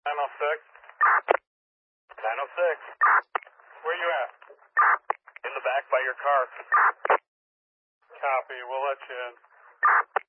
906. 906. Where you at? In the back by your car. Copy. We'll let you in.